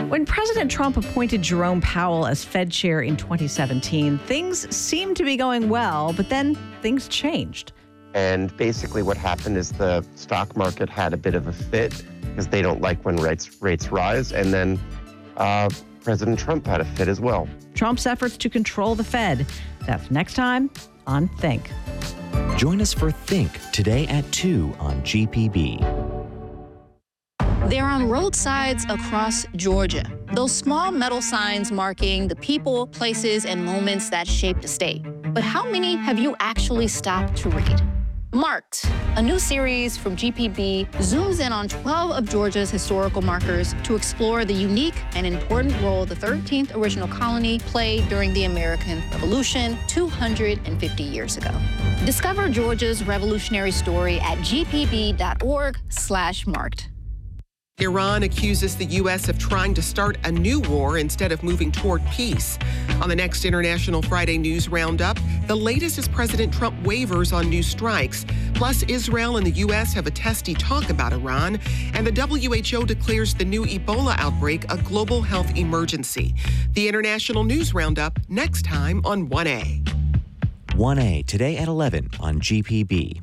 When President Trump appointed Jerome Powell as Fed chair in 2017, things seemed to be going well, but then things changed. And basically what happened is the stock market had a bit of a fit because they don't like when rates rise. And then President Trump had a fit as well. Trump's efforts to control the Fed. That's next time on Think. Join us for Think today at 2 on GPB. They're on roadsides across Georgia. Those small metal signs marking the people, places, and moments that shaped the state. But how many have you actually stopped to read? Marked, a new series from GPB, zooms in on 12 of Georgia's historical markers to explore the unique and important role the 13th original colony played during the American Revolution 250 years ago. Discover Georgia's revolutionary story at gpb.org/marked. Iran accuses the U.S. of trying to start a new war instead of moving toward peace. On the next International Friday News Roundup, the latest is President Trump waivers on new strikes. Plus, Israel and the U.S. have a testy talk about Iran, and the WHO declares the new Ebola outbreak a global health emergency. The International News Roundup next time on 1A. 1A today at 11 on GPB.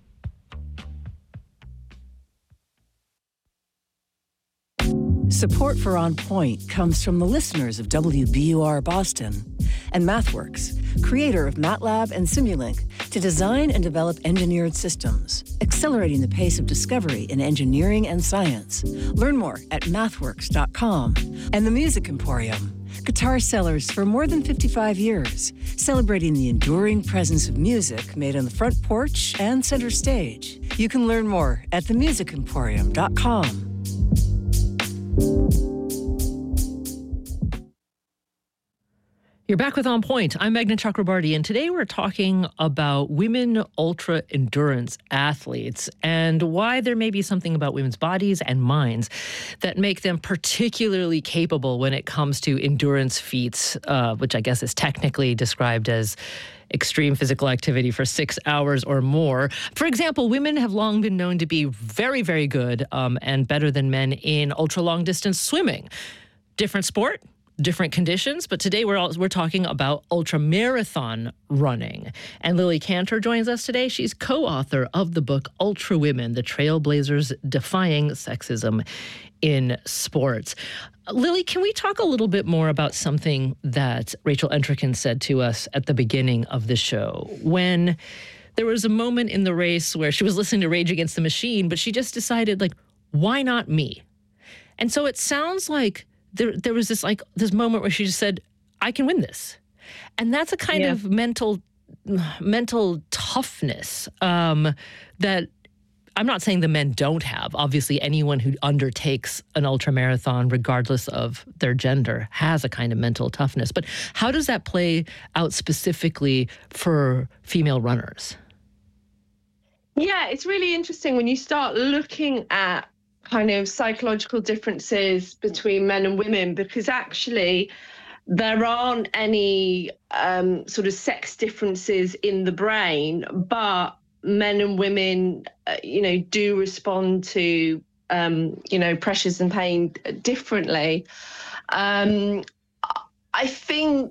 Support for On Point comes from the listeners of WBUR Boston and MathWorks, creator of MATLAB and Simulink, to design and develop engineered systems, accelerating the pace of discovery in engineering and science. Learn more at mathworks.com. And the Music Emporium, guitar sellers for more than 55 years, celebrating the enduring presence of music made on the front porch and center stage. You can learn more at themusicemporium.com. You're back with On Point. I'm Meghna Chakrabarti, and today we're talking about women ultra-endurance athletes and why there may be something about women's bodies and minds that make them particularly capable when it comes to endurance feats, which I guess is technically described as extreme physical activity for 6 hours or more. For example, women have long been known to be very, very good and better than men in ultra-long distance swimming. Different sport, different conditions, but today we're talking about ultramarathon running. And Lily Cantor joins us today. She's co-author of the book Ultra Women: The Trailblazers Defying Sexism in Sports. Lily, can we talk a little bit more about something that Rachel Entrekin said to us at the beginning of the show, when there was a moment in the race where she was listening to Rage Against the Machine, but she just decided, like, why not me? And so it sounds like there was this moment where she just said, I can win this. And that's a kind of mental toughness that I'm not saying the men don't have. Obviously, anyone who undertakes an ultramarathon, regardless of their gender, has a kind of mental toughness. But how does that play out specifically for female runners? Yeah, it's really interesting when you start looking at kind of psychological differences between men and women, because actually there aren't any sort of sex differences in the brain, but men and women, do respond to, pressures and pain differently. I think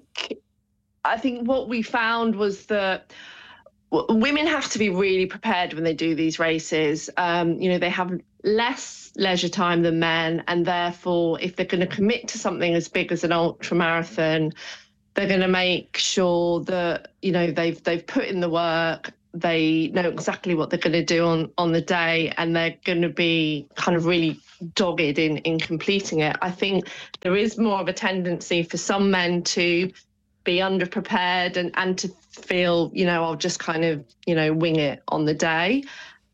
what we found was that women have to be really prepared when they do these races. They have less leisure time than men, and therefore, if they're going to commit to something as big as an ultra marathon, they're going to make sure that they've put in the work. They know exactly what they're going to do on the day, and they're going to be kind of really dogged in completing it. I think there is more of a tendency for some men to be underprepared and to feel, I'll just kind of, wing it on the day.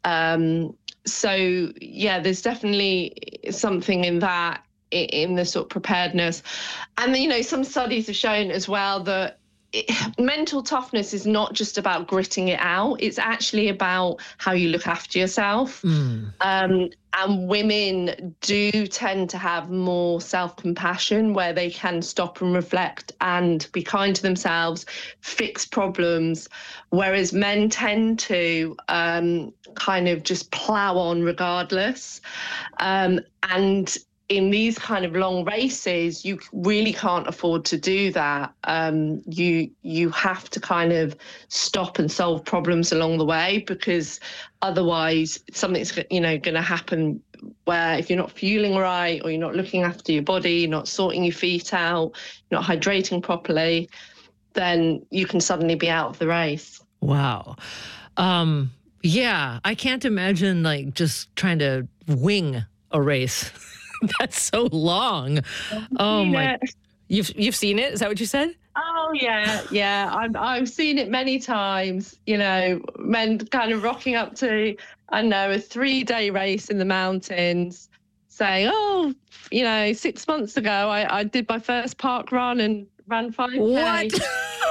So, yeah, there's definitely something in that, in the sort of preparedness. And, some studies have shown as well that mental toughness is not just about gritting it out. It's actually about how you look after yourself. And women do tend to have more self-compassion, where they can stop and reflect and be kind to themselves, fix problems, whereas men tend to kind of just plow on regardless. And in these kind of long races, you really can't afford to do that. You have to kind of stop and solve problems along the way, because otherwise something's going to happen where if you're not fueling right, or you're not looking after your body, you're not sorting your feet out, you're not hydrating properly, then you can suddenly be out of the race. Wow. Yeah, I can't imagine like just trying to wing a race. That's so long. Oh my! You've seen it? Is that what you said? Oh yeah. I've seen it many times. Men kind of rocking up to, I don't know, a 3-day race in the mountains, saying, "Oh, 6 months ago I did my first park run and ran 5K." What?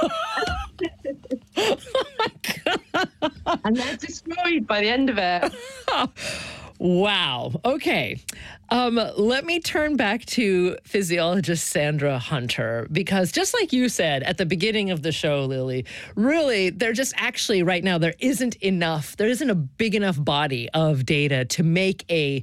Oh my God. And they're destroyed by the end of it. Wow. Okay. Let me turn back to physiologist Sandra Hunter, because just like you said at the beginning of the show, Lily, really, there just actually right now, there isn't a big enough body of data to make a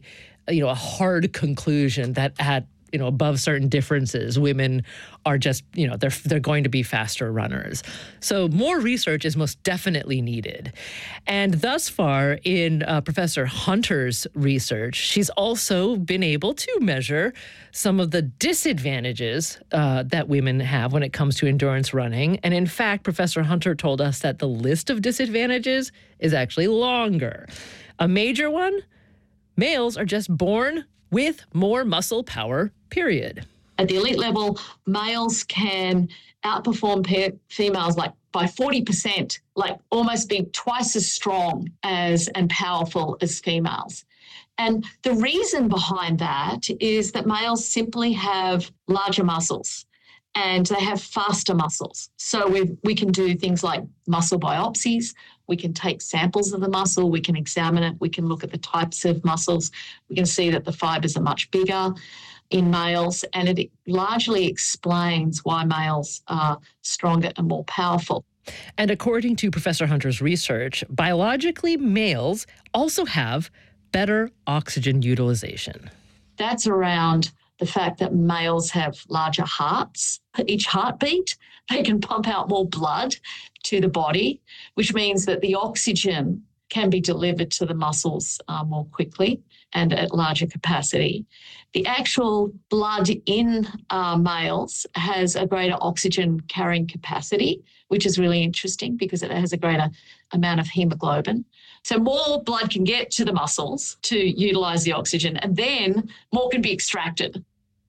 hard conclusion that at above certain differences, women are just, they're going to be faster runners. So more research is most definitely needed. And thus far in Professor Hunter's research, she's also been able to measure some of the disadvantages that women have when it comes to endurance running. And in fact, Professor Hunter told us that the list of disadvantages is actually longer. A major one, males are just born with more muscle power, period. At the elite level, males can outperform females like by 40%, like almost being twice as strong and powerful as females. And the reason behind that is that males simply have larger muscles and they have faster muscles. So we can do things like muscle biopsies. We can take samples of the muscle. We can examine it. We can look at the types of muscles. We can see that the fibers are much bigger in males, and it largely explains why males are stronger and more powerful. And according to Professor Hunter's research, biologically, males also have better oxygen utilization. That's around the fact that males have larger hearts. Each heartbeat, they can pump out more blood to the body, which means that the oxygen can be delivered to the muscles more quickly and at larger capacity. The actual blood in males has a greater oxygen carrying capacity, which is really interesting because it has a greater amount of hemoglobin. So more blood can get to the muscles to utilize the oxygen, and then more can be extracted.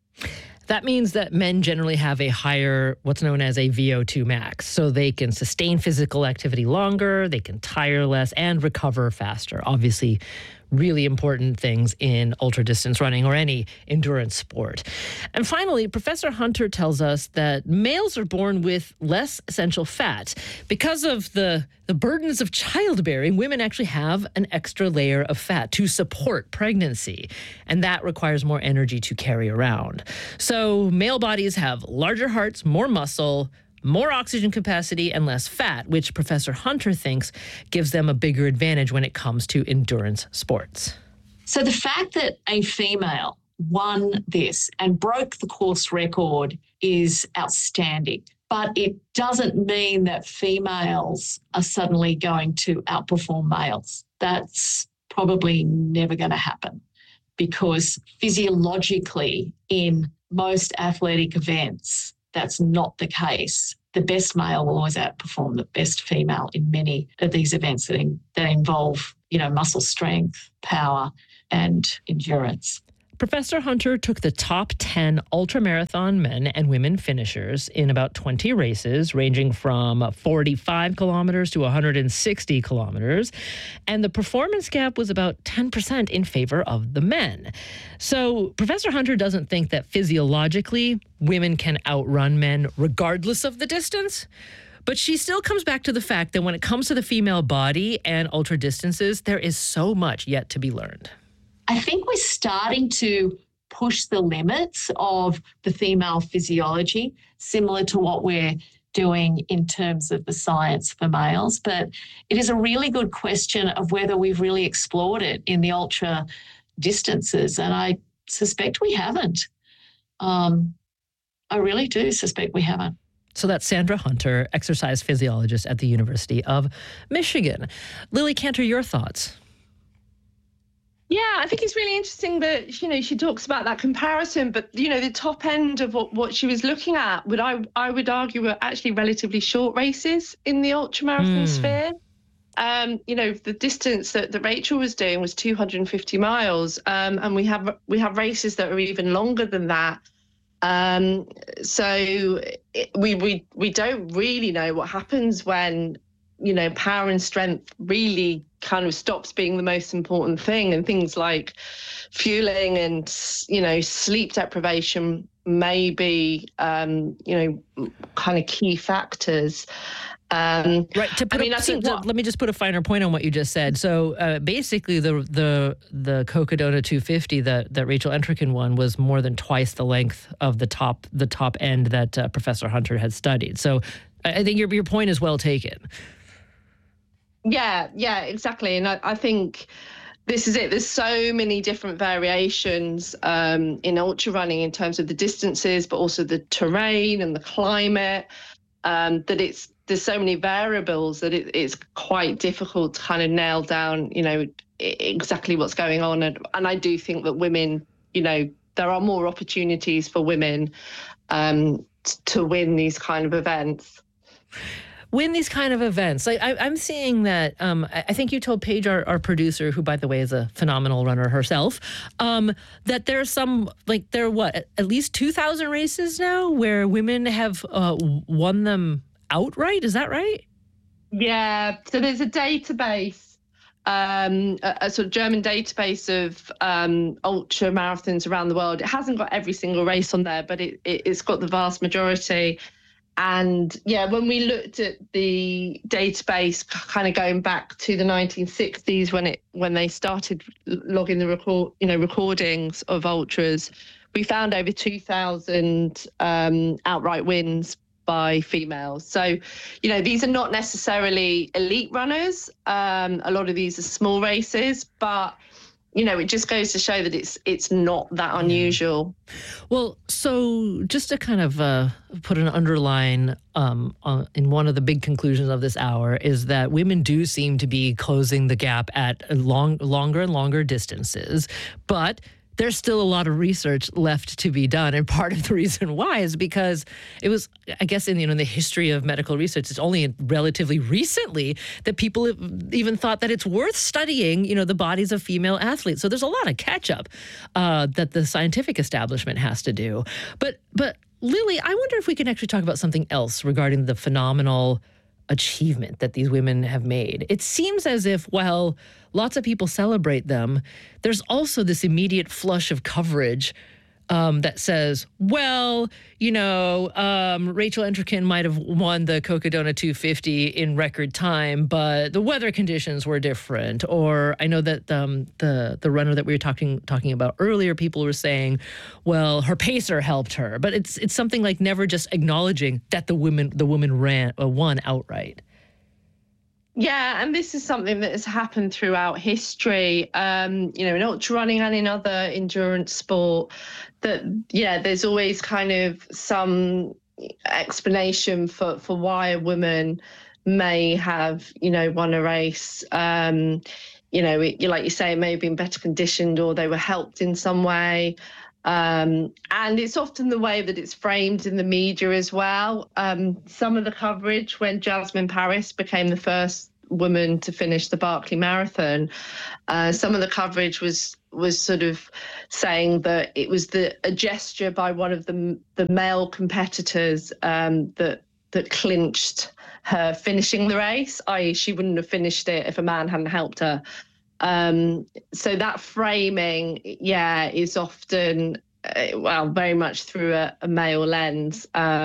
That means that men generally have a higher, what's known as a VO2 max, so they can sustain physical activity longer, they can tire less, and recover faster. Obviously, really important things in ultra-distance running or any endurance sport. And finally, Professor Hunter tells us that males are born with less essential fat. Because of the burdens of childbearing, women actually have an extra layer of fat to support pregnancy, and that requires more energy to carry around. So male bodies have larger hearts, more muscle, more oxygen capacity, and less fat, which Professor Hunter thinks gives them a bigger advantage when it comes to endurance sports. So the fact that a female won this and broke the course record is outstanding. But it doesn't mean that females are suddenly going to outperform males. That's probably never going to happen, because physiologically in most athletic events, that's not the case. The best male will always outperform the best female in many of these events that involve, muscle strength, power, and endurance. Professor Hunter took the top 10 ultramarathon men and women finishers in about 20 races, ranging from 45 kilometers to 160 kilometers, and the performance gap was about 10% in favor of the men. So Professor Hunter doesn't think that physiologically women can outrun men regardless of the distance. But she still comes back to the fact that when it comes to the female body and ultra distances, there is so much yet to be learned. I think we're starting to push the limits of the female physiology, similar to what we're doing in terms of the science for males. But it is a really good question of whether we've really explored it in the ultra distances. And I suspect we haven't. I really do suspect we haven't. So that's Sandra Hunter, exercise physiologist at the University of Michigan. Lily Cantor, your thoughts? Yeah, I think it's really interesting that, you know, she talks about that comparison, but, you know, the top end of what she was looking at, I would argue were actually relatively short races in the ultramarathon sphere. You know, the distance that Rachel was doing was 250 miles, and we have races that are even longer than that. So we don't really know what happens when, you know, power and strength really kind of stops being the most important thing, and things like fueling and, you know, sleep deprivation may be, you know, kind of key factors. Right. Let me just put a finer point on what you just said. So basically, the Cocodona 250 that Rachel Entrekin won was more than twice the length of the top end that Professor Hunter had studied. So I think your point is well taken. Yeah, exactly. And I think this is it. There's so many different variations in ultra running in terms of the distances, but also the terrain and the climate, that there's so many variables that it's quite difficult to kind of nail down, you know, exactly what's going on. And I do think that women, you know, there are more opportunities for women to win these kind of events. Win these kind of events. I'm seeing that, I think you told Paige, our producer, who, by the way, is a phenomenal runner herself, that there's some, like, there are at least 2,000 races now where women have won them outright. Is that right? Yeah. So there's a database, a sort of German database of ultra marathons around the world. It hasn't got every single race on there, but it's got the vast majority. And yeah, when we looked at the database, kind of going back to the 1960s when they started logging the recordings of ultras, we found over 2,000 outright wins by females. So, you know, these are not necessarily elite runners. A lot of these are small races, but, you know, it just goes to show that it's not that unusual. Well, so just to kind of put an underline in one of the big conclusions of this hour is that women do seem to be closing the gap at longer and longer distances, but there's still a lot of research left to be done. And part of the reason why is because it was, I guess, in the history of medical research, it's only relatively recently that people have even thought that it's worth studying, the bodies of female athletes. So there's a lot of catch up that the scientific establishment has to do. But Lily, I wonder if we can actually talk about something else regarding the phenomenal achievement that these women have made. It seems as if, while lots of people celebrate them, there's also this immediate flush of coverage that says, well, Rachel Entrekin might have won the Cocodona 250 in record time, but the weather conditions were different. Or I know that the runner that we were talking about earlier, people were saying, well, her pacer helped her. But it's something like never just acknowledging that the woman won outright. Yeah, and this is something that has happened throughout history, in ultra running and in other endurance sport, that, there's always kind of some explanation for why a woman may have, won a race. Like you say, it may have been better conditioned or they were helped in some way. And it's often the way that it's framed in the media as well. Some of the coverage when Jasmine Paris became the first woman to finish the Barkley Marathon, some of the coverage was sort of saying that it was a gesture by one of the male competitors that clinched her finishing the race, i.e. she wouldn't have finished it if a man hadn't helped her. So that framing, is often, very much through a male lens.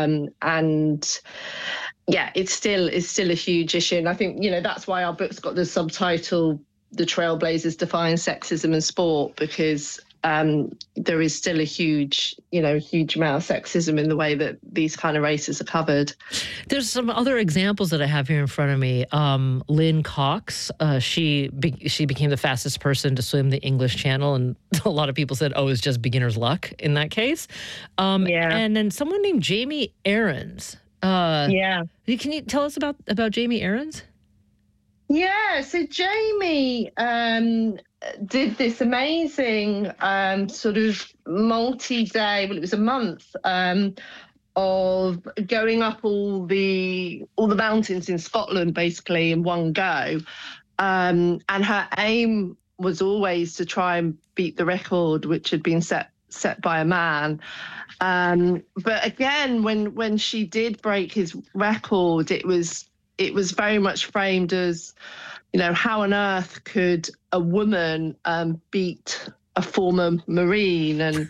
It's still a huge issue. And I think, that's why our book's got the subtitle, The Trailblazers Define Sexism in Sport, because, there is still a huge male sexism in the way that these kind of races are covered. There's some other examples that I have here in front of me. Lynn Cox, she became the fastest person to swim the English Channel, and a lot of people said, "Oh, it's just beginner's luck" in that case. And then someone named Jamie Aarons. Can you tell us about Jamie Aarons? Yeah, so Jamie did this amazing sort of multi-day, well, it was a month of going up all the mountains in Scotland basically in one go. And her aim was always to try and beat the record, which had been set by a man. But again, when she did break his record, it was very much framed as, how on earth could a woman beat a former Marine, and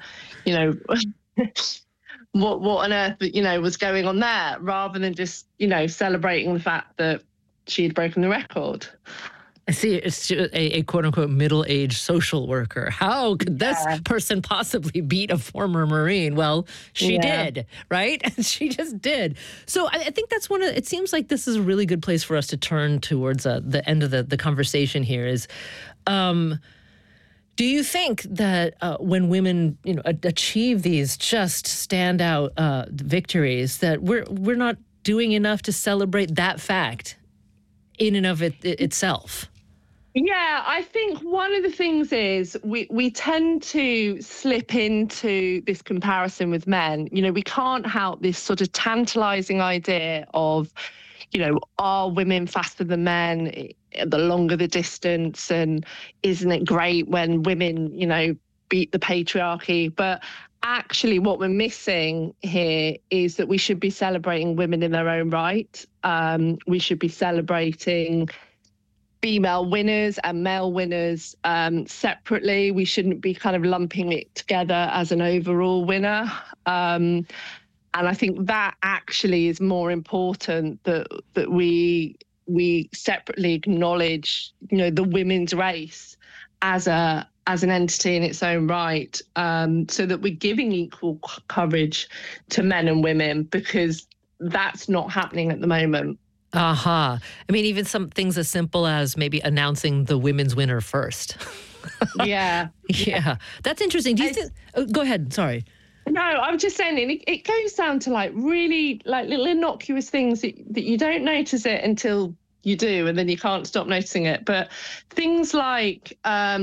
what on earth was going on there, rather than just celebrating the fact that she had broken the record. I see. It's a quote-unquote middle-aged social worker. How could this person possibly beat a former Marine? Well, she did, right? She just did. So I think that's it seems like this is a really good place for us to turn towards the end of the conversation here is, do you think that when women, achieve these just standout victories, that we're not doing enough to celebrate that fact in and of itself? Yeah, I think one of the things is we tend to slip into this comparison with men. We can't help this sort of tantalizing idea of, are women faster than men the longer the distance? And isn't it great when women, beat the patriarchy? But actually what we're missing here is that we should be celebrating women in their own right. We should be celebrating female winners and male winners separately. We shouldn't be kind of lumping it together as an overall winner. And I think that actually is more important, that we separately acknowledge, the women's race as an entity in its own right, so that we're giving equal coverage to men and women, because that's not happening at the moment. I mean, even some things as simple as maybe announcing the women's winner first. Yeah. That's interesting. Do you think? Go ahead. Sorry. No, I'm just saying it goes down to really little innocuous things that you don't notice it until you do, and then you can't stop noticing it. But things like,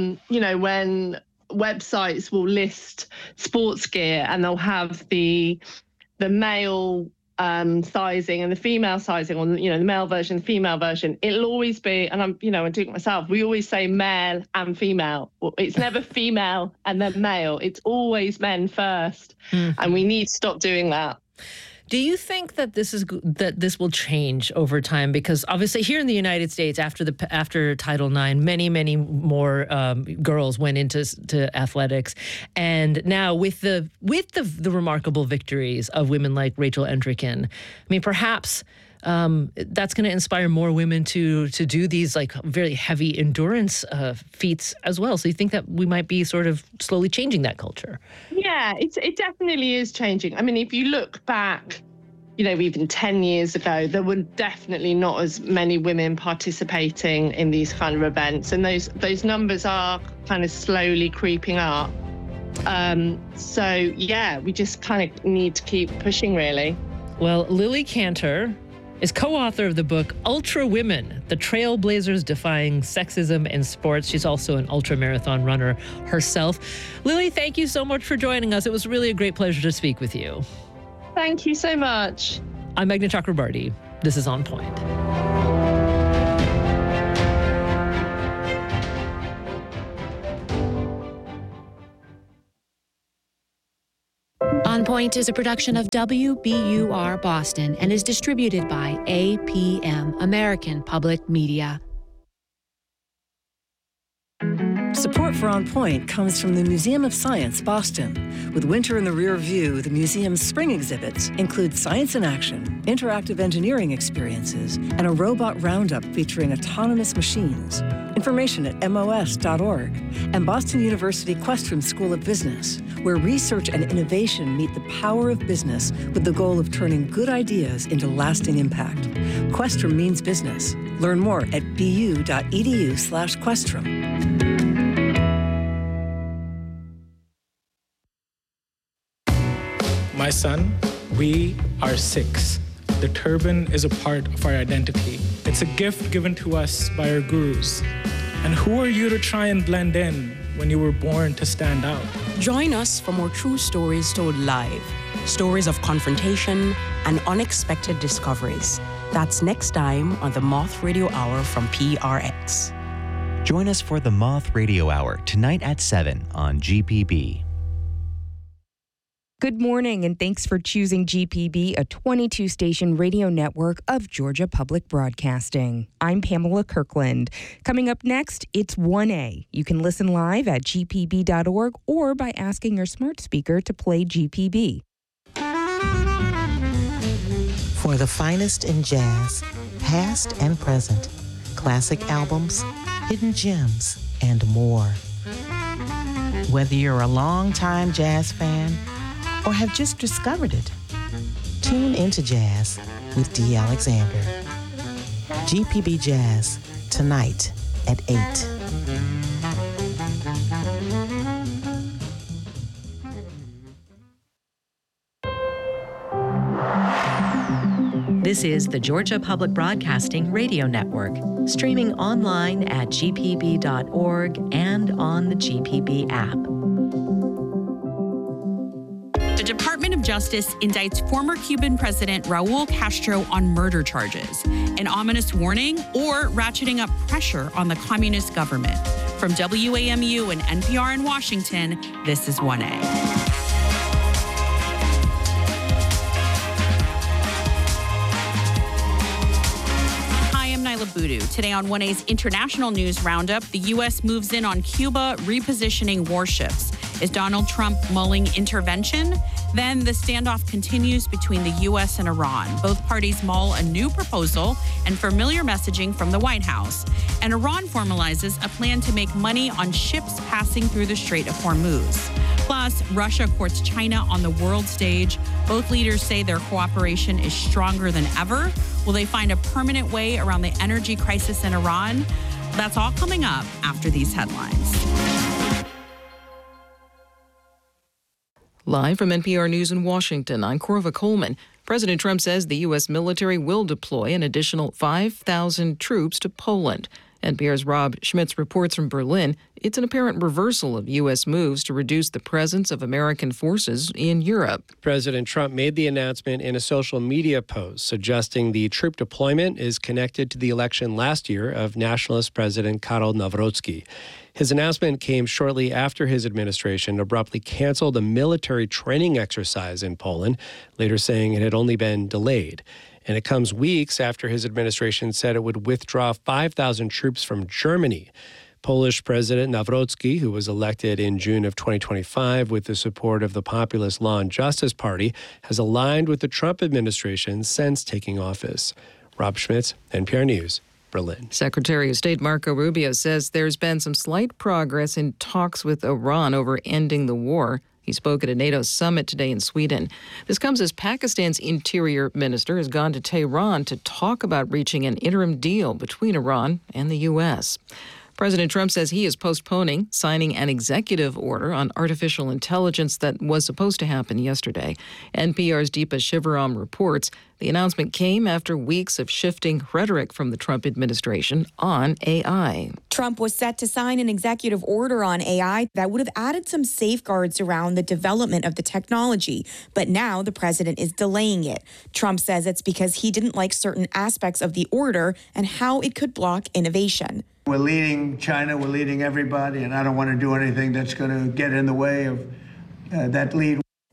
when websites will list sports gear and they'll have the male sizing and the female sizing, or the male version, the female version, it'll always be, and I'm doing it myself, we always say male and female. It's never female and then male. It's always men first. And we need to stop doing that. Do you think that this will change over time? Because obviously here in the United States, after Title IX, many more girls went into athletics, and now with the remarkable victories of women like Rachel Entrekin, I mean, perhaps that's going to inspire more women to do these very heavy endurance feats as well. So you think that we might be sort of slowly changing that culture? Yeah, it definitely is changing. I mean, if you look back, even 10 years ago, there were definitely not as many women participating in these kind of events, and those numbers are kind of slowly creeping up. So yeah, we just kind of need to keep pushing, really. Well, Lily Cantor is co-author of the book Ultra Women, The Trailblazers Defying Sexism in Sports. She's also an ultramarathon runner herself. Lily, thank you so much for joining us. It was really a great pleasure to speak with you. Thank you so much. I'm Meghna Chakrabarti. This is On Point. On Point is a production of WBUR Boston and is distributed by APM, American Public Media. Support for On Point comes from the Museum of Science, Boston. With winter in the rear view, the museum's spring exhibits include science in action, interactive engineering experiences, and a robot roundup featuring autonomous machines. Information at MOS.org. And Boston University Questrom School of Business, where research and innovation meet the power of business with the goal of turning good ideas into lasting impact. Questrom means business. Learn more at bu.edu/Questrom. My son, we are Sikhs. The turban is a part of our identity. It's a gift given to us by our gurus. And who are you to try and blend in when you were born to stand out? Join us for more true stories told live. Stories of confrontation and unexpected discoveries. That's next time on the Moth Radio Hour from PRX. Join us for the Moth Radio Hour tonight at 7 on GPB. Good morning, and thanks for choosing GPB, a 22-station radio network of Georgia Public Broadcasting. I'm Pamela Kirkland. Coming up next, it's 1A. You can listen live at gpb.org or by asking your smart speaker to play GPB. For the finest in jazz, past and present, classic albums, hidden gems, and more. Whether you're a longtime jazz fan or have just discovered it, tune into Jazz with Dee Alexander. GPB Jazz, tonight at 8. This is the Georgia Public Broadcasting Radio Network, streaming online at gpb.org and on the GPB app. The Department of Justice indicts former Cuban President Raul Castro on murder charges, an ominous warning or ratcheting up pressure on the communist government. From WAMU and NPR in Washington, this is 1A. Today on 1A's International News Roundup, the U.S. moves in on Cuba, repositioning warships. Is Donald Trump mulling intervention? Then the standoff continues between the U.S. and Iran. Both parties mull a new proposal and familiar messaging from the White House. And Iran formalizes a plan to make money on ships passing through the Strait of Hormuz. Plus, Russia courts China on the world stage. Both leaders say their cooperation is stronger than ever. Will they find a permanent way around the energy crisis in Iran? That's all coming up after these headlines. Live from NPR News in Washington, I'm Corva Coleman. President Trump says the U.S. military will deploy an additional 5,000 troops to Poland. NPR's Rob Schmitz reports from Berlin. It's an apparent reversal of U.S. moves to reduce the presence of American forces in Europe. President Trump made the announcement in a social media post, suggesting the troop deployment is connected to the election last year of nationalist President Karol Nawrocki. His announcement came shortly after his administration abruptly canceled a military training exercise in Poland, later saying it had only been delayed. And it comes weeks after his administration said it would withdraw 5,000 troops from Germany. Polish President Nawrocki, who was elected in June of 2025 with the support of the populist Law and Justice Party, has aligned with the Trump administration since taking office. Rob Schmitz, NPR News, Berlin. Secretary of State Marco Rubio says there's been some slight progress in talks with Iran over ending the war. He spoke at a NATO summit today in Sweden. This comes as Pakistan's interior minister has gone to Tehran to talk about reaching an interim deal between Iran and the U.S. President Trump says he is postponing signing an executive order on artificial intelligence that was supposed to happen yesterday. NPR's Deepa Shivaram reports the announcement came after weeks of shifting rhetoric from the Trump administration on AI. Trump was set to sign an executive order on AI that would have added some safeguards around the development of the technology. But now the president is delaying it. Trump says it's because he didn't like certain aspects of the order and how it could block innovation. We're leading China, we're leading everybody, and I don't want to do anything that's going to get in the way of that lead.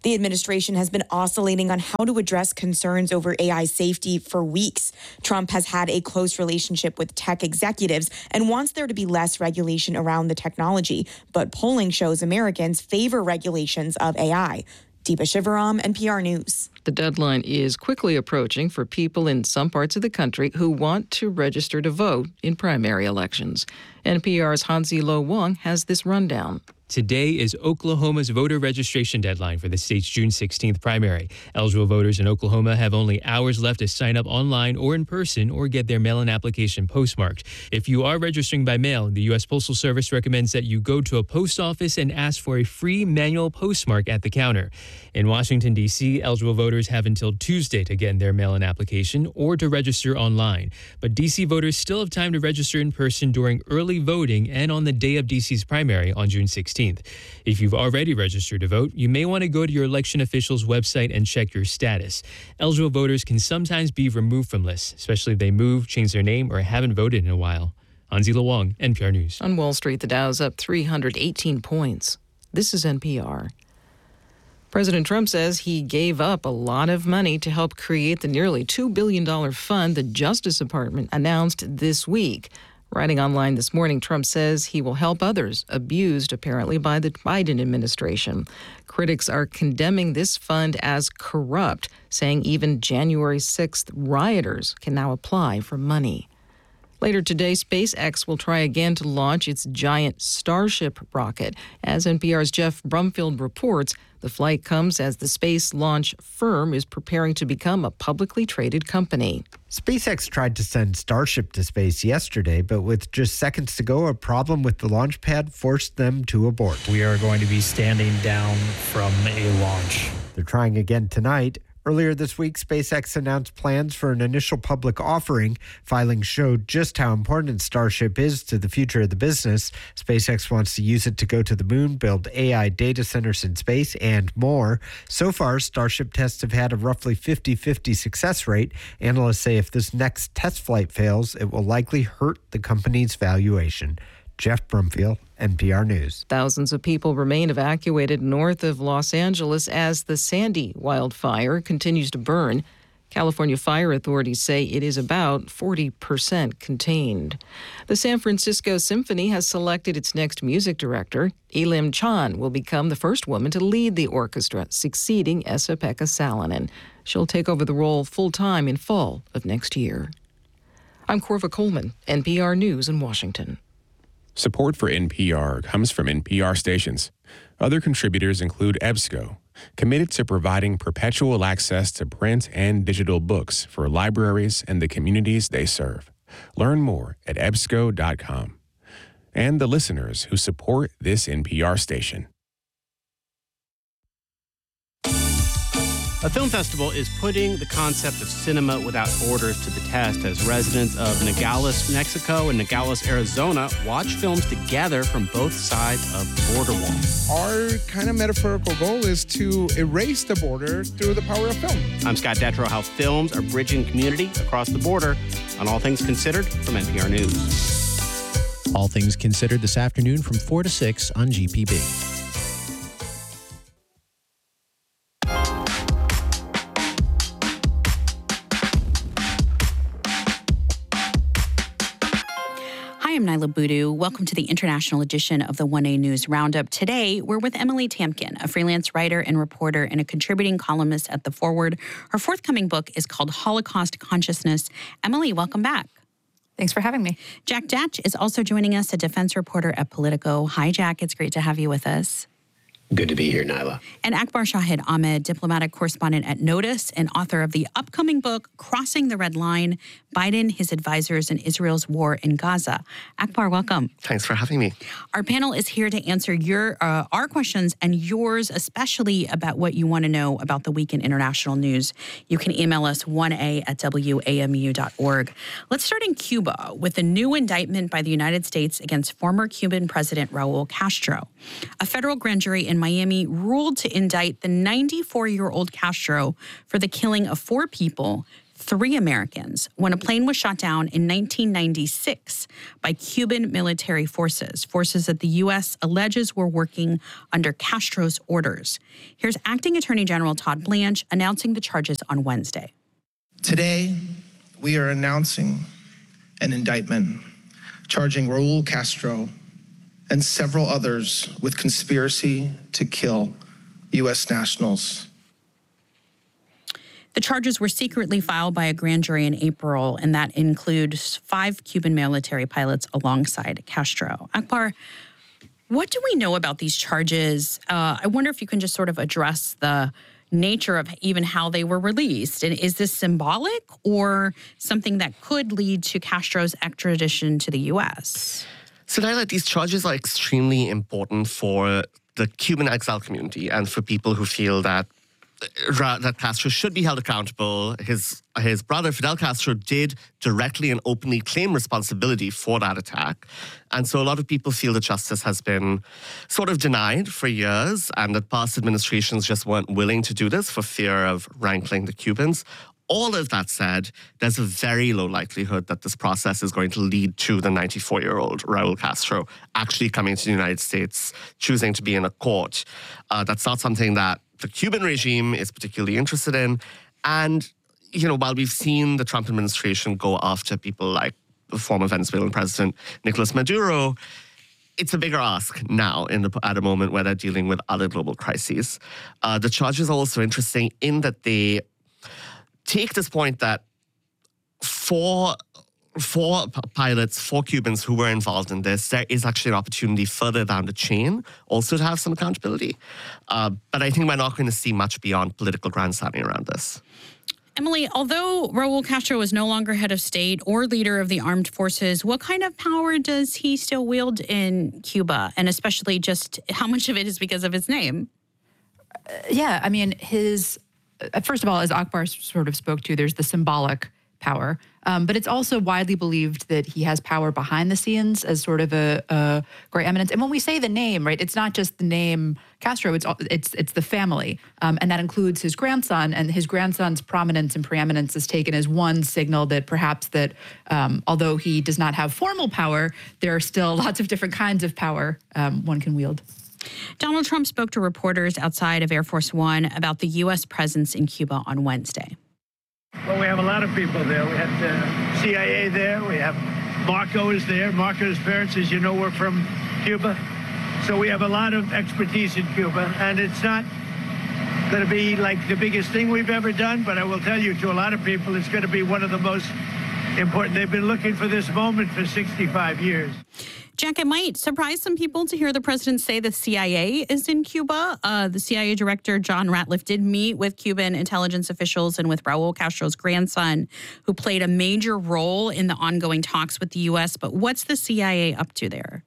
The administration has been oscillating on how to address concerns over AI safety for weeks. Trump has had a close relationship with tech executives and wants there to be less regulation around the technology. But polling shows Americans favor regulations of AI. Deepa Shivaram, NPR News. The deadline is quickly approaching for people in some parts of the country who want to register to vote in primary elections. NPR's Hansi Lo Wong has this rundown. Today is Oklahoma's voter registration deadline for the state's June 16th primary. Eligible voters in Oklahoma have only hours left to sign up online or in person or get their mail-in application postmarked. If you are registering by mail, the U.S. Postal Service recommends that you go to a post office and ask for a free manual postmark at the counter. In Washington, D.C., eligible voters have until Tuesday to get their mail-in application or to register online. But D.C. voters still have time to register in person during early voting and on the day of D.C.'s primary on June 16th. If you've already registered to vote, you may want to go to your election official's website and check your status. Eligible voters can sometimes be removed from lists, especially if they move, change their name, or haven't voted in a while. Hansi Lo Wong, NPR News. On Wall Street, the Dow's up 318 points. This is NPR. President Trump says he gave up a lot of money to help create the nearly $2 billion fund the Justice Department announced this week. Writing online this morning, Trump says he will help others abused, apparently, by the Biden administration. Critics are condemning this fund as corrupt, saying even January 6th rioters can now apply for money. Later today, SpaceX will try again to launch its giant Starship rocket. As NPR's Jeff Brumfield reports, the flight comes as the space launch firm is preparing to become a publicly traded company. SpaceX tried to send Starship to space yesterday, but with just seconds to go, a problem with the launch pad forced them to abort. We are going to be standing down from a launch. They're trying again tonight. Earlier this week, SpaceX announced plans for an initial public offering. Filings showed just how important Starship is to the future of the business. SpaceX wants to use it to go to the moon, build AI data centers in space, and more. So far, Starship tests have had a roughly 50-50 success rate. Analysts say if this next test flight fails, it will likely hurt the company's valuation. Jeff Brumfield, NPR News. Thousands of people remain evacuated north of Los Angeles as the Sandy wildfire continues to burn. California fire authorities say it is about 40% contained. The San Francisco Symphony has selected its next music director. Elim Chan will become the first woman to lead the orchestra, succeeding Esa-Pekka Salonen. She'll take over the role full-time in fall of next year. I'm Corva Coleman, NPR News in Washington. Support for NPR comes from NPR stations. Other contributors include EBSCO, committed to providing perpetual access to print and digital books for libraries and the communities they serve. Learn more at ebsco.com. And the listeners who support this NPR station. A film festival is putting the concept of cinema without borders to the test as residents of Nogales, Mexico and Nogales, Arizona watch films together from both sides of the border wall. Our kind of metaphorical goal is to erase the border through the power of film. I'm Scott Detrow. How films are bridging community across the border on All Things Considered from NPR News. All Things Considered this afternoon from 4 to 6 on GPB. I'm Nyla Boodoo. Welcome to the international edition of the 1A News Roundup. Today, we're with Emily Tamkin, a freelance writer and reporter and a contributing columnist at The Forward. Her forthcoming book is called Holocaust Consciousness. Emily, welcome back. Thanks for having me. Jack Datch is also joining us, a defense reporter at Politico. Hi, Jack. It's great to have you with us. Good to be here, Nyla. And Akbar Shahid Ahmed, diplomatic correspondent at Notice and author of the upcoming book, Crossing the Red Line, Biden, His Advisors, and Israel's War in Gaza. Akbar, welcome. Thanks for having me. Our panel is here to answer our questions and yours, especially about what you want to know about the week in international news. You can email us 1a@wamu.org. Let's start in Cuba with a new indictment by the United States against former Cuban President Raul Castro. A federal grand jury in Miami ruled to indict the 94-year-old Castro for the killing of 4 people, 3 Americans when a plane was shot down in 1996 by Cuban military forces that the U.S. alleges were working under Castro's orders. Here's Acting Attorney General Todd Blanche announcing the charges on Wednesday. Today, we are announcing an indictment charging Raul Castro and several others with conspiracy to kill U.S. nationals. The charges were secretly filed by a grand jury in April, and that includes 5 Cuban military pilots alongside Castro. Akbar, what do we know about these charges? I wonder if you can just sort of address the nature of even how they were released. And is this symbolic or something that could lead to Castro's extradition to the U.S.? So, Nyla, these charges are extremely important for the Cuban exile community and for people who feel that Castro should be held accountable. His brother, Fidel Castro, did directly and openly claim responsibility for that attack. And so a lot of people feel that justice has been sort of denied for years and that past administrations just weren't willing to do this for fear of rankling the Cubans. All of that said, there's a very low likelihood that this process is going to lead to the 94-year-old Raul Castro actually coming to the United States, choosing to be in a court. That's not something that the Cuban regime is particularly interested in. And, while we've seen the Trump administration go after people like the former Venezuelan president Nicolas Maduro, it's a bigger ask now at a moment where they're dealing with other global crises. The charges are also interesting in that they take this point that four pilots, 4 Cubans who were involved in this, there is actually an opportunity further down the chain also to have some accountability. But I think we're not going to see much beyond political grandstanding around this. Emily, although Raul Castro is no longer head of state or leader of the armed forces, what kind of power does he still wield in Cuba? And especially just how much of it is because of his name? Yeah, I mean, first of all, as Akbar sort of spoke to, there's the symbolic power. But it's also widely believed that he has power behind the scenes as sort of a great eminence. And when we say the name, right, it's not just the name Castro, it's the family. And that includes his grandson, and his grandson's prominence and preeminence is taken as one signal that perhaps that although he does not have formal power, there are still lots of different kinds of power one can wield. Donald Trump spoke to reporters outside of Air Force One about the U.S. presence in Cuba on Wednesday. Well, we have a lot of people there. We have the CIA there. We have Marco is there. Marco's parents, as you know, were from Cuba. So we have a lot of expertise in Cuba. And it's not going to be like the biggest thing we've ever done, but I will tell you, to a lot of people, it's going to be one of the most important. They've been looking for this moment for 65 years. Jack, it might surprise some people to hear the president say the CIA is in Cuba. The CIA director, John Ratcliffe, did meet with Cuban intelligence officials and with Raul Castro's grandson, who played a major role in the ongoing talks with the U.S. But what's the CIA up to there?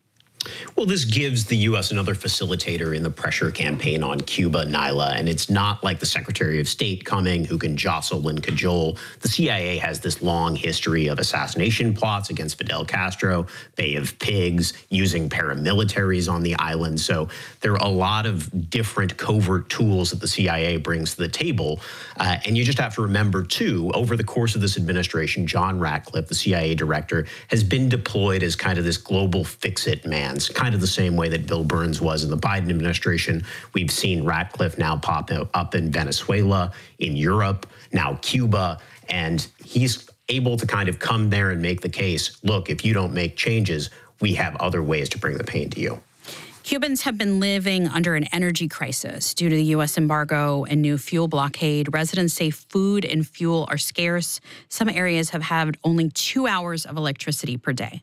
Well, this gives the U.S. another facilitator in the pressure campaign on Cuba, Nyla, and it's not like the Secretary of State coming who can jostle and cajole. The CIA has this long history of assassination plots against Fidel Castro, Bay of Pigs, using paramilitaries on the island. So there are a lot of different covert tools that the CIA brings to the table. And you just have to remember, too, over the course of this administration, John Ratcliffe, the CIA director, has been deployed as kind of this global fix-it man. It's kind of the same way that Bill Burns was in the Biden administration. We've seen Ratcliffe now pop up in Venezuela, in Europe, now Cuba, and he's able to kind of come there and make the case, look, if you don't make changes, we have other ways to bring the pain to you. Cubans have been living under an energy crisis due to the U.S. embargo and new fuel blockade. Residents say food and fuel are scarce. Some areas have had only 2 hours of electricity per day.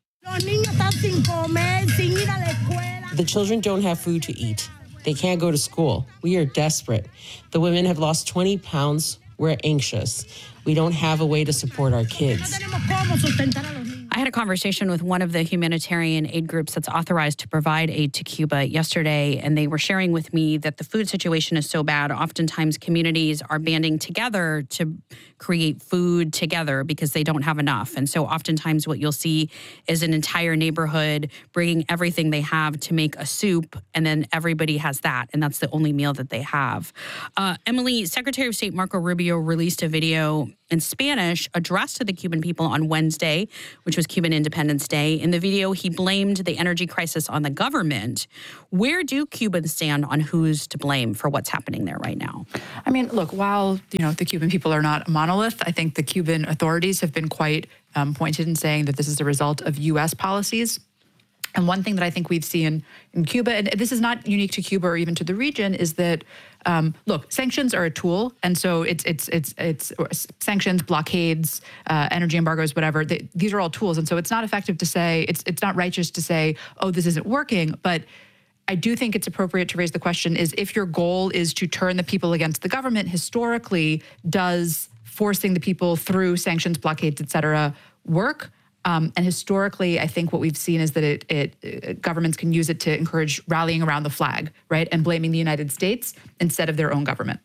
The children don't have food to eat. They can't go to school. We are desperate. The women have lost 20 pounds. We're anxious. We don't have a way to support our kids. I I had a conversation with one of the humanitarian aid groups that's authorized to provide aid to Cuba yesterday, and they were sharing with me that the food situation is so bad. Oftentimes, communities are banding together to create food together because they don't have enough. And so oftentimes what you'll see is an entire neighborhood bringing everything they have to make a soup, and then everybody has that, and that's the only meal that they have. Emily, Secretary of State Marco Rubio released a video in Spanish addressed to the Cuban people on Wednesday, which was Cuban Independence Day. In the video, he blamed the energy crisis on the government. Where do Cubans stand on who's to blame for what's happening there right now? I mean, look, while, the Cuban people are not a monolith, I think the Cuban authorities have been quite pointed in saying that this is a result of U.S. policies. And one thing that I think we've seen in Cuba, and this is not unique to Cuba or even to the region, is that, look, sanctions are a tool. And so it's sanctions, blockades, energy embargoes, whatever. These are all tools. And so it's not effective to say, it's not righteous to say, oh, this isn't working. But I do think it's appropriate to raise the question is if your goal is to turn the people against the government, historically, does forcing the people through sanctions, blockades, et cetera, work? And historically, I think what we've seen is that governments can use it to encourage rallying around the flag, right, and blaming the United States instead of their own government.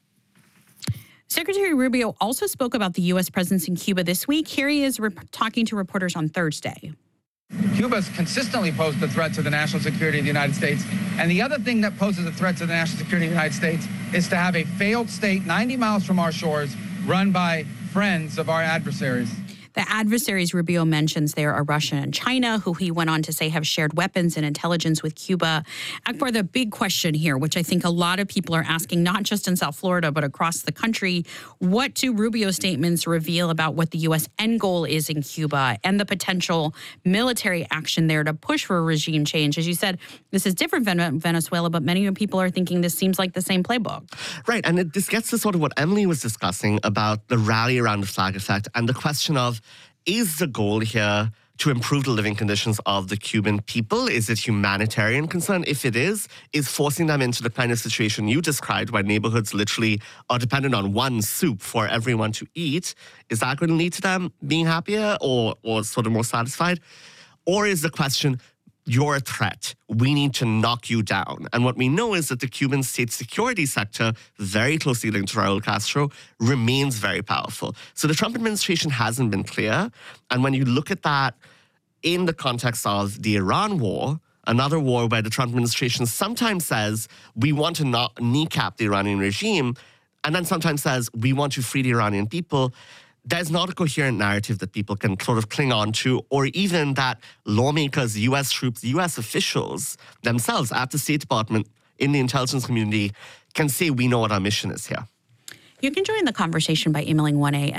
Secretary Rubio also spoke about the U.S. presence in Cuba this week. Here he is talking to reporters on Thursday. Cuba's consistently posed a threat to the national security of the United States. And the other thing that poses a threat to the national security of the United States is to have a failed state 90 miles from our shores run by friends of our adversaries. The adversaries Rubio mentions there are Russia and China, who he went on to say have shared weapons and intelligence with Cuba. Akbar, the big question here, which I think a lot of people are asking, not just in South Florida, but across the country, what do Rubio's statements reveal about what the U.S. end goal is in Cuba and the potential military action there to push for a regime change? As you said, this is different than Venezuela, but many people are thinking this seems like the same playbook. Right, and this gets to sort of what Emily was discussing about the rally around the flag effect and the question of, is the goal here to improve the living conditions of the Cuban people? Is it humanitarian concern? If it is forcing them into the kind of situation you described where neighborhoods literally are dependent on one soup for everyone to eat, is that going to lead to them being happier or sort of more satisfied? Or is the question, you're a threat. We need to knock you down. And what we know is that the Cuban state security sector, very closely linked to Raul Castro, remains very powerful. So the Trump administration hasn't been clear. And when you look at that in the context of the Iran war, another war where the Trump administration sometimes says, we want to not kneecap the Iranian regime, and then sometimes says, we want to free the Iranian people, there's not a coherent narrative that people can sort of cling on to, or even that lawmakers, U.S. troops, U.S. officials themselves at the State Department, in the intelligence community, can say, we know what our mission is here. You can join the conversation by emailing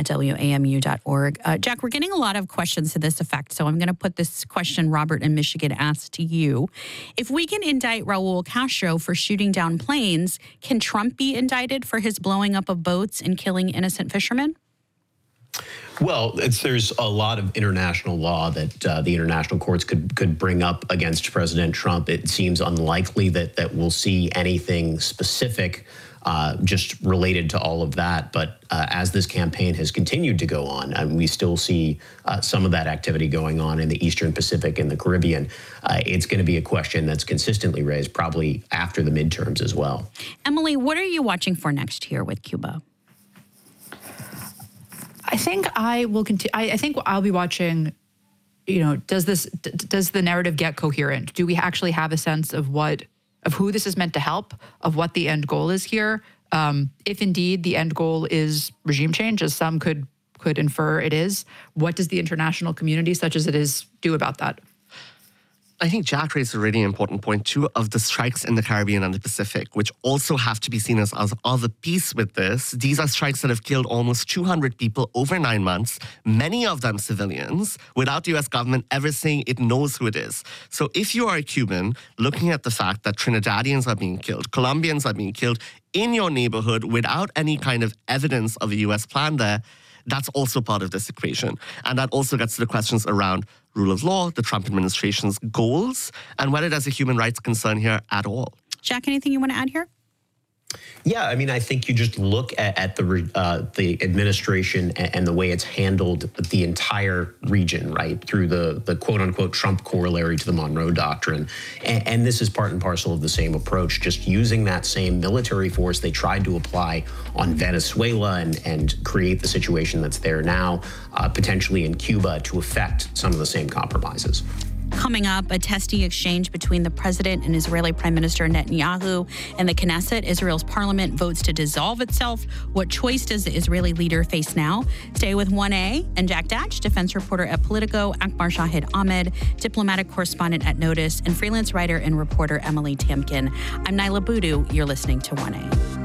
1a@wamu.org. Jack, we're getting a lot of questions to this effect, so I'm going to put this question Robert in Michigan asked to you. If we can indict Raul Castro for shooting down planes, can Trump be indicted for his blowing up of boats and killing innocent fishermen? Well, there's a lot of international law that the international courts could bring up against President Trump. It seems unlikely that we'll see anything specific just related to all of that. But as this campaign has continued to go on, and we still see some of that activity going on in the Eastern Pacific and the Caribbean, it's going to be a question that's consistently raised probably after the midterms as well. Emily, what are you watching for next year with Cuba? I think I will continue. I think I'll be watching, does the narrative get coherent? Do we actually have a sense of who this is meant to help, of what the end goal is here? If indeed the end goal is regime change, as some could infer it is, what does the international community, such as it is, do about that? I think Jack raised a really important point, too, of the strikes in the Caribbean and the Pacific, which also have to be seen as of a piece with this. These are strikes that have killed almost 200 people over 9 months, many of them civilians, without the U.S. government ever saying it knows who it is. So if you are a Cuban, looking at the fact that Trinidadians are being killed, Colombians are being killed in your neighborhood without any kind of evidence of a U.S. plan there, that's also part of this equation. And that also gets to the questions around rule of law, the Trump administration's goals, and whether there's a human rights concern here at all. Jack, anything you want to add here? Yeah, I mean, I think you just look at the administration and the way it's handled the entire region, right, through the quote unquote Trump corollary to the Monroe Doctrine, and this is part and parcel of the same approach. Just using that same military force they tried to apply on Venezuela and create the situation that's there now, potentially in Cuba, to affect some of the same compromises. Coming up, a testy exchange between the president and Israeli Prime Minister Netanyahu and the Knesset, Israel's parliament, votes to dissolve itself. What choice does the Israeli leader face now? Stay with 1A and Jack Datch, defense reporter at Politico, Akbar Shahid Ahmed, diplomatic correspondent at Notice, and freelance writer and reporter Emily Tamkin. I'm Nyla Boodoo. You're listening to 1A.